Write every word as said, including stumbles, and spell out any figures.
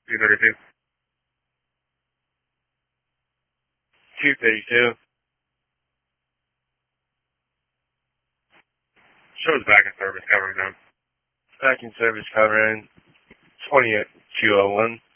two thirty-two. two thirty-two. Shows back in service covering them. Back in service covering twenty-two oh one.